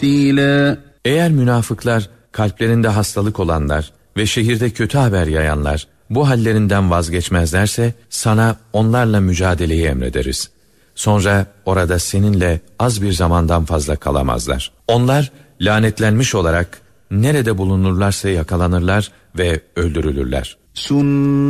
Eğer münafıklar, kalplerinde hastalık olanlar ve şehirde kötü haber yayanlar bu hallerinden vazgeçmezlerse sana onlarla mücadeleyi emrederiz. Sonra orada seninle az bir zamandan fazla kalamazlar. Onlar lanetlenmiş olarak nerede bulunurlarsa yakalanırlar ve öldürülürler.